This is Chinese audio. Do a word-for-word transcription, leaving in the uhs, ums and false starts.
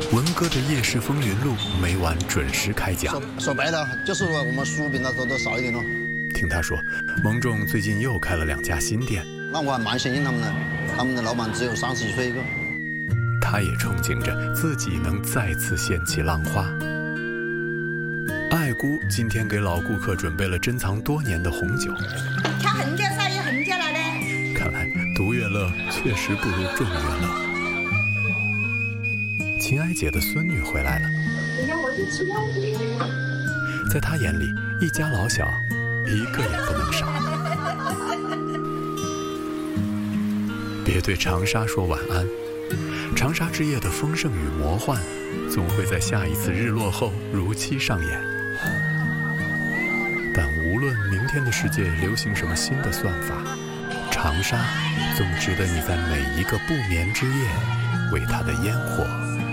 文哥的夜市风云录每晚准时开讲。 说说白了，就是我们薯饼的都都少一点咯。 听他说，蒙仲最近又开了两家新店， 那我还蛮相信他们的，他们的老板只有三十几岁一个。 他也憧憬着自己能再次掀起浪花。爱姑今天给老顾客准备了珍藏多年的红酒。 他横家晒也横家来嘞。 看来独乐乐确实不如众乐乐。秦哀姐的孙女回来了，在她眼里，一家老小一个也不能少。别对长沙说晚安，长沙之夜的丰盛与魔幻，总会在下一次日落后如期上演。但无论明天的世界流行什么新的算法，长沙总值得你在每一个不眠之夜为它的烟火